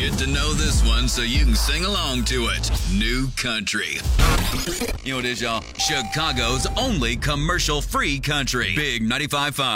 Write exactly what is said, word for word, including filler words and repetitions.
Get to know this one so you can sing along to it. New Country. You know what it is, y'all? Chicago's only commercial-free country. Big ninety-five point five.